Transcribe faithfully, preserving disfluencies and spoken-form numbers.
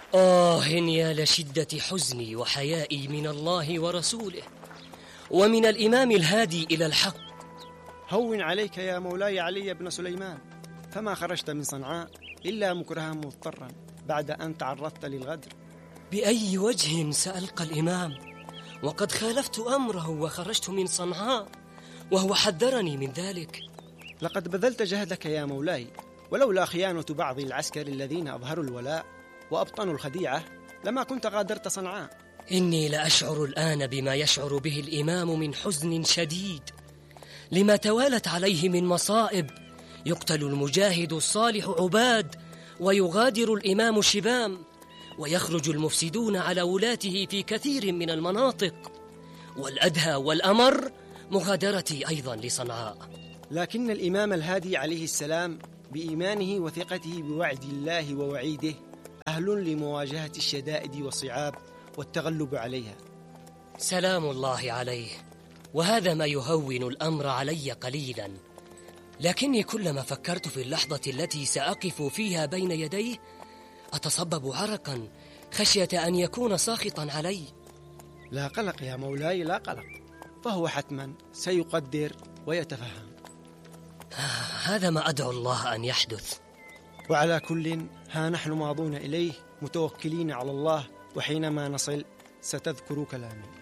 آه يا لشدة حزني وحيائي من الله ورسوله ومن الإمام الهادي إلى الحق. هون عليك يا مولاي علي بن سليمان، فما خرجت من صنعاء إلا مكرها مضطرا بعد أن تعرضت للغدر. بأي وجه سألقى الإمام وقد خالفت أمره وخرجت من صنعاء وهو حذرني من ذلك؟ لقد بذلت جهدك يا مولاي، ولولا خيانة بعض العسكر الذين أظهروا الولاء وأبطنوا الخديعة لما كنت غادرت صنعاء. إني لأشعر الآن بما يشعر به الإمام من حزن شديد لما توالت عليه من مصائب. يقتل المجاهد الصالح عباد ويغادر الإمام شبام، ويخرج المفسدون على ولاته في كثير من المناطق، والأدهى والأمر مغادرتي أيضا لصنعاء. لكن الإمام الهادي عليه السلام بإيمانه وثقته بوعد الله ووعيده أهل لمواجهة الشدائد والصعاب والتغلب عليها. سلام الله عليه، وهذا ما يهون الأمر علي قليلا. لكني كلما فكرت في اللحظة التي سأقف فيها بين يديه أتصبب عرقا خشية أن يكون ساخطا علي. لا قلق يا مولاي، لا قلق، فهو حتما سيقدر ويتفهم. هذا ما أدعو الله أن يحدث. وعلى كل ها نحن ماضون إليه متوكلين على الله، وحينما نصل ستذكر كلامي.